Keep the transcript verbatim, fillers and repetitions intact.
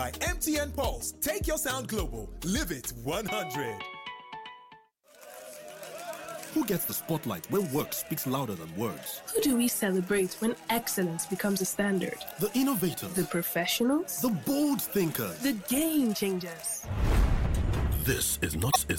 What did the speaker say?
By M T N Pulse, take your sound global. Live it one hundred. Who gets the spotlight when work speaks louder than words? Who do we celebrate when excellence becomes a standard? The innovators. The professionals? The bold thinkers. The game changers. This is not is